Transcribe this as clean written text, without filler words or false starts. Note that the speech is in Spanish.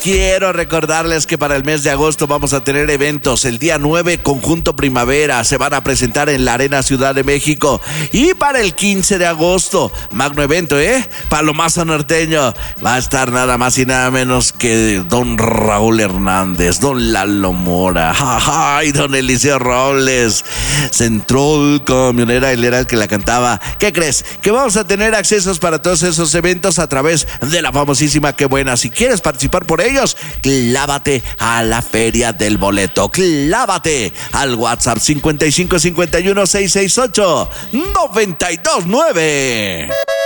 Quiero recordarles que para el mes de agosto vamos a tener eventos. El día 9, Conjunto Primavera, se van a presentar en la Arena Ciudad de México. Y para el 15 de agosto, magno evento, Palomazo Norteño. Va a estar nada más y nada menos que don Raúl Hernández, don Lalo Mora, y don Eliseo Robles. Central Camionera, él era el que la cantaba. ¿Qué crees? Que vamos a tener accesos para todos esos eventos a través de la famosísima Qué Buena. Si quieres participar por ellos, clávate a la Feria del Boleto. Clávate al WhatsApp 5551 668 929.